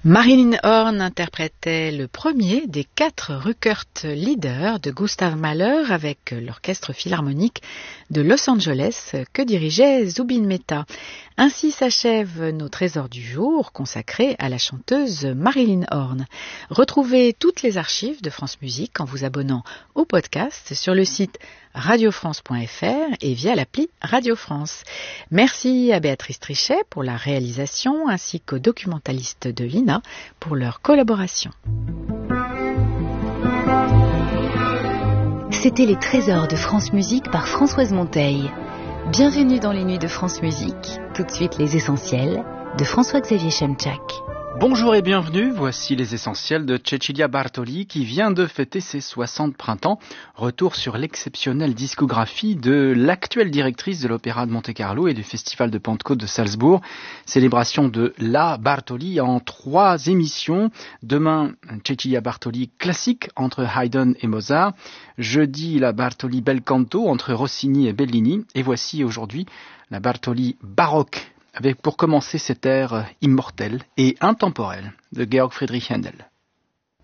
Marilyn Horne interprétait le premier des 4 Rückert-Lieder de Gustav Mahler avec l'Orchestre Philharmonique de Los Angeles que dirigeait Zubin Mehta. Ainsi s'achèvent nos trésors du jour consacrés à la chanteuse Marilyn Horne. Retrouvez toutes les archives de France Musique en vous abonnant au podcast sur le site radiofrance.fr et via l'appli Radio France. Merci à Béatrice Trichet pour la réalisation ainsi qu'aux documentalistes de l'INA pour leur collaboration. C'était les trésors de France Musique par Françoise Monteil. Bienvenue dans les nuits de France Musique. Tout de suite les essentiels de François-Xavier Chemchak. Bonjour et bienvenue, voici les essentiels de Cecilia Bartoli qui vient de fêter ses 60 printemps. Retour sur l'exceptionnelle discographie de l'actuelle directrice de l'Opéra de Monte-Carlo et du Festival de Pentecôte de Salzbourg. Célébration de la Bartoli en 3 émissions. Demain, Cecilia Bartoli classique entre Haydn et Mozart. Jeudi, la Bartoli bel canto entre Rossini et Bellini. Et voici aujourd'hui la Bartoli baroque, avec pour commencer cet air immortel et intemporel de Georg Friedrich Händel.